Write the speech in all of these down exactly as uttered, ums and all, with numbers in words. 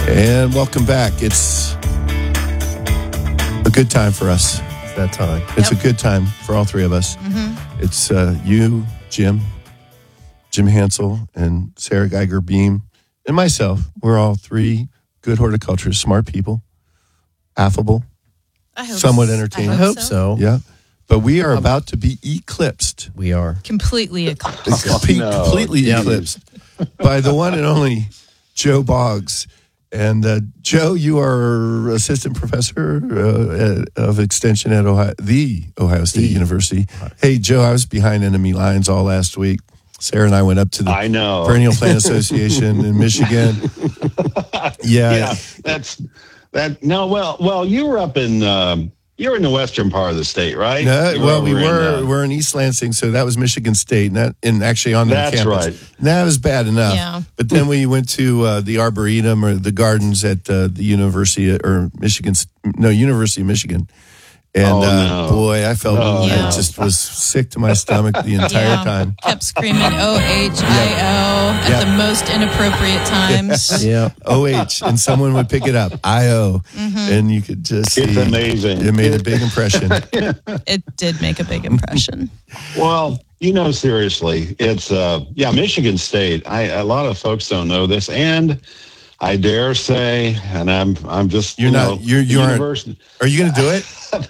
And welcome back. It's a good time for us. That time. It's Yep. a good time for all three of us. Mm-hmm. It's uh, you, Jim, Jim Hansel, and Sarah Geiger Beam, and myself. We're all three good horticulturists, smart people, affable, I hope somewhat so. entertaining. I hope so. Yeah. But we are about to be eclipsed. We are. Completely eclipsed. Compe- no. Completely Yeah. eclipsed by the one and only Joe Boggs. And uh, Joe, you are assistant professor uh, at, of extension at Ohio, the Ohio State The. University. Hey, Joe, I was behind enemy lines all last week. Sarah and I went up to the I know. Perennial Plant Association in Michigan. Yeah, Yeah, that's that. No, well, well, you were up in um, you were in the western part of the state, right? No, You well, we over in, were uh, we're in East Lansing, so that was Michigan State, and, that, and actually on the That's campus. right. That was bad enough. Yeah. But then we went to uh, the Arboretum or the gardens at uh, the University or Michigan, no University of Michigan, and Oh, uh, no. boy, I felt Oh, I no. just was sick to my stomach the entire Yeah. time. Kept screaming O H I O at Yeah. the most inappropriate times. Yeah. O H, and someone would pick it up, I O, and you could just see. It's amazing. It made a big impression. It did make a big impression. Well, you know, seriously, it's uh, yeah, Michigan State. I a lot of folks don't know this, and I dare say, and I'm I'm just You're you not- know, you're- you the aren't- university, Are you going to do it?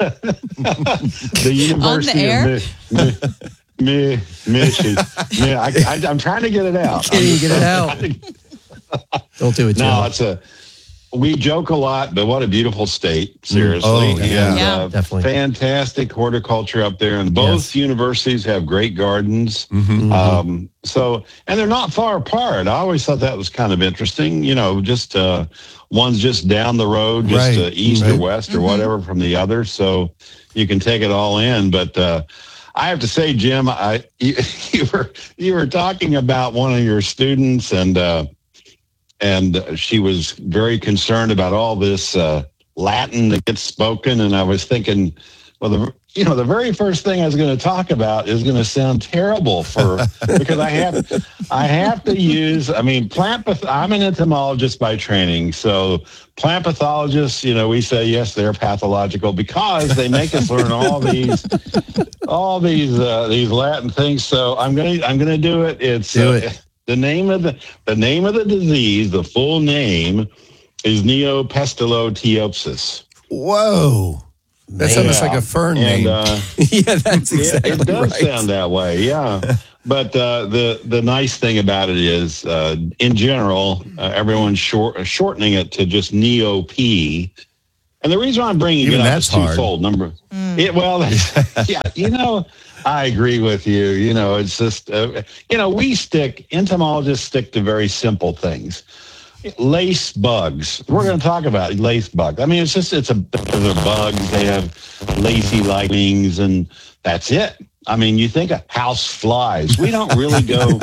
the University air? of Mi- Mi- Mi- Michigan. Yeah, I, I, I'm trying to get it out. Can't even get it out. Don't do it, Jim. No, it's a. We joke a lot, but what a beautiful state! Seriously, Oh, and, yeah. Yeah. uh, Definitely. fantastic horticulture up there, and both Yes. universities have great gardens. Mm-hmm. Um, so, and they're not far apart. I always thought that was kind of interesting. You know, just uh, one's just down the road, just Right. uh, east Right. or west or whatever from the other, so you can take it all in. But uh, I have to say, Jim, I you, you were you were talking about one of your students and. Uh, And she was very concerned about all this uh, Latin that gets spoken. And I was thinking, well, the, you know, the very first thing I was going to talk about is going to sound terrible for because I have I have to use. I mean, plant. Path- I'm an entomologist by training, so plant pathologists. You know, we say yes, they're pathological because they make us learn all these all these uh, these Latin things. So I'm gonna I'm gonna do it. It's Do uh, it. The name of the the name of the disease, the full name, is Neopestiloteopsis. Whoa. That sounds like a fern And name. uh, yeah, that's it, exactly it does right. sound that way, yeah. But uh, the the nice thing about it is, uh, in general, uh, everyone's short, shortening it to just Neo-P. And the reason I'm bringing Even it up that's is hard. twofold. Number, it well, yeah, you know. I agree with you. You know, it's just, uh, you know, we stick, entomologists stick to very simple things. Lace bugs. We're going to talk about lace bugs. I mean, it's just, it's a, they're bugs. They have lacy linings and that's it. I mean, you think of house flies. We don't really go,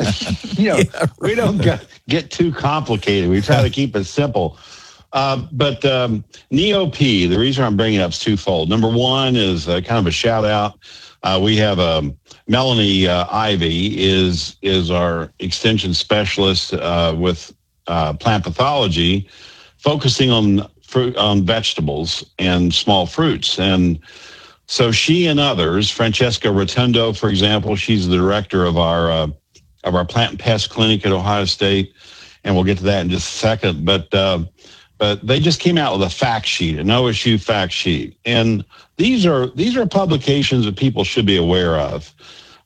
you know, Yeah, we don't get, get too complicated. We try to keep it simple. Uh, but um, Neo-P, the reason I'm bringing it up is twofold. Number one is uh, kind of a shout out. Uh, we have um, Melanie uh, Ivy is is our extension specialist uh, with uh, plant pathology, focusing on fruit on vegetables and small fruits. And so she and others, Francesca Rotundo, for example, she's the director of our uh, of our plant and pest clinic at Ohio State, and we'll get to that in just a second. But uh, but they just came out with a fact sheet, an O S U fact sheet, and These are these are publications that people should be aware of.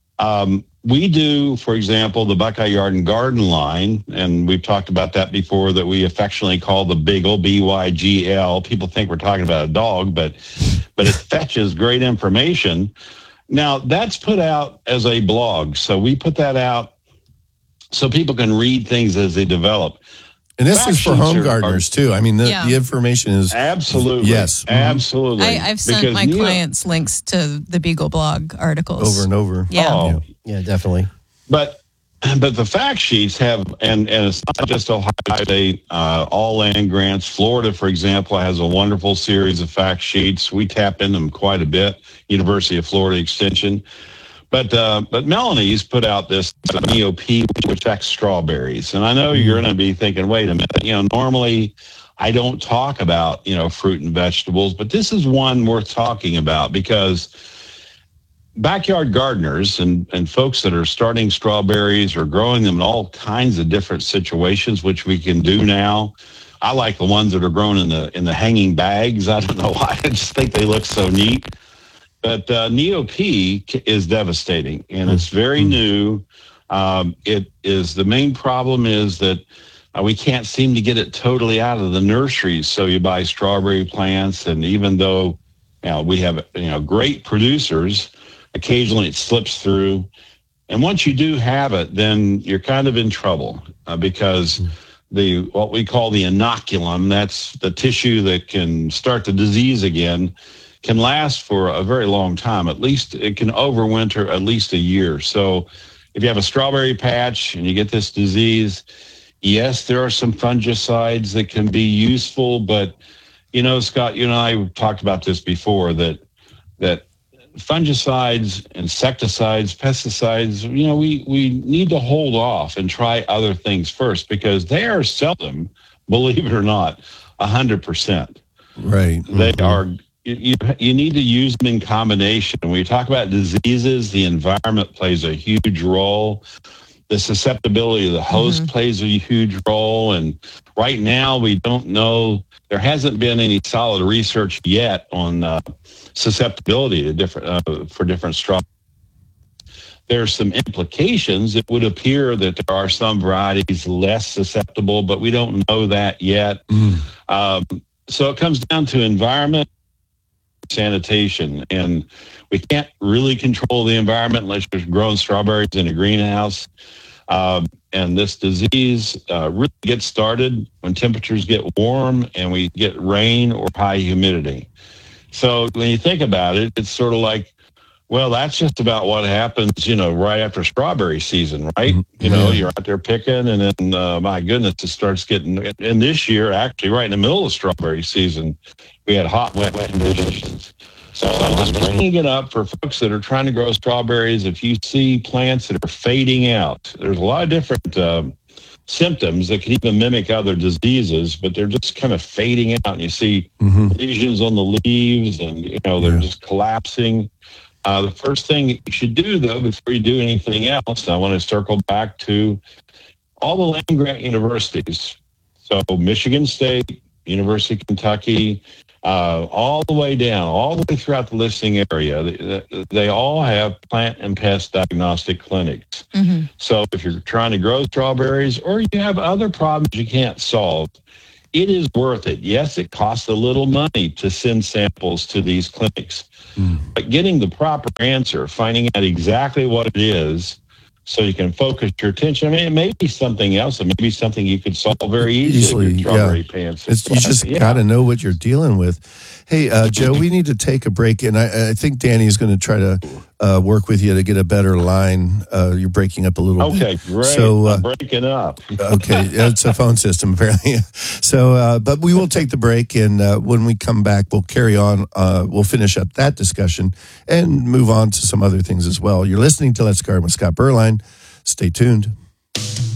Um, we do, for example, the Buckeye Yard and Garden line, and we've talked about that before, that we affectionately call the Bygl, B Y G L. People think we're talking about a dog, but but it fetches great information. Now, that's put out as a blog, so we put that out so people can read things as they develop. And this fact is for sheets home are- gardeners, too. I mean, the, Yeah. the information is... Absolutely. Yes. Mhm. Absolutely. I, I've sent Because my Neo- clients links to the Beagle blog articles. over and over. Yeah. Oh, Yeah, definitely. But but the fact sheets have, and, and it's not just Ohio State, uh, all land grants. Florida, for example, has a wonderful series of fact sheets. We tap into them quite a bit, University of Florida Extension. But uh, but Melanie's put out this Neo P, which affects strawberries, and I know you're going to be thinking, wait a minute, you know, normally I don't talk about, you know, fruit and vegetables, but this is one worth talking about because backyard gardeners and, and folks that are starting strawberries or growing them in all kinds of different situations, which we can do now. I like the ones that are grown in the in the hanging bags. I don't know why. I just think they look so neat. But uh, Neo P is devastating, and it's very new. Um, it is the main problem is that uh, we can't seem to get it totally out of the nurseries. So you buy strawberry plants, and even though you know, we have you know great producers, occasionally it slips through. And once you do have it, then you're kind of in trouble uh, because the what we call the inoculum, that's the tissue that can start the disease again, can last for a very long time. At least it can overwinter at least a year. So if you have a strawberry patch and you get this disease, yes, there are some fungicides that can be useful, but you know, Scott, you and I talked about this before, that that fungicides, insecticides, pesticides, you know, we, we need to hold off and try other things first because they are seldom, believe it or not, one hundred percent. Right. They mm-hmm. are, you, you need to use them in combination. When we talk about diseases, the environment plays a huge role. The susceptibility of the host mm-hmm. plays a huge role. And right now, we don't know, there hasn't been any solid research yet on uh, susceptibility to different uh, for different straws. There's some implications. It would appear that there are some varieties less susceptible, but we don't know that yet. Mm. Um, so it comes down to environment, sanitation, and we can't really control the environment unless you're growing strawberries in a greenhouse. Um, and this disease uh, really gets started when temperatures get warm and we get rain or high humidity. So when you think about it, it's sort of like, well, that's just about what happens, you know, right after strawberry season, right? Mm-hmm. You know, you're out there picking, and then, uh, my goodness, it starts getting, and this year, actually, right in the middle of strawberry season, we had hot, wet, wet conditions. So I'm just bringing it up for folks that are trying to grow strawberries. If you see plants that are fading out, there's a lot of different um, symptoms that can even mimic other diseases, but they're just kind of fading out. And you see mm-hmm. lesions on the leaves, and you know they're yeah. just collapsing. Uh, the first thing you should do, though, before you do anything else, I want to circle back to all the land-grant universities. So Michigan State, University of Kentucky, uh, all the way down, all the way throughout the listening area, they, they all have plant and pest diagnostic clinics. Mm-hmm. So if you're trying to grow strawberries or you have other problems you can't solve, it is worth it. Yes, it costs a little money to send samples to these clinics. Mm. But getting the proper answer, finding out exactly what it is so you can focus your attention. I mean, it may be something else. It may be something you could solve very easily, easily with strawberry yeah. pants. It's, you just yeah. got to know what you're dealing with. Hey, uh, Joe, we need to take a break, and I, I think Danny is going to try to uh, work with you to get a better line. Uh, you're breaking up a little okay, bit. Okay, great. So, uh, I'm breaking up. Okay, it's a phone system, apparently. So, uh, but we will take the break, and uh, when we come back, we'll carry on. Uh, we'll finish up that discussion and move on to some other things as well. You're listening to Let's Garden with Scott Berline. Stay tuned.